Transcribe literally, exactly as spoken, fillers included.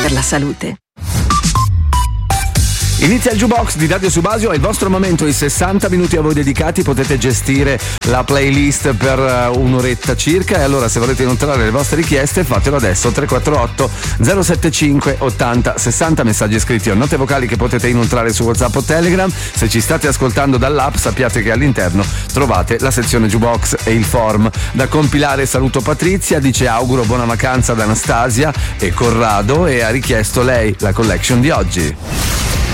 per la salute. Inizia il Jukebox di Radio Subasio, è il vostro momento, i sessanta minuti a voi dedicati, potete gestire la playlist per un'oretta circa, e allora se volete inoltrare le vostre richieste fatelo adesso. Tre quattro otto zero sette cinque ottanta sessanta, messaggi scritti o note vocali che potete inoltrare su WhatsApp o Telegram. Se ci state ascoltando dall'app sappiate che all'interno trovate la sezione Jukebox e il form da compilare. Saluto Patrizia, dice auguro buona vacanza ad Anastasia e Corrado e ha richiesto lei la collection di oggi.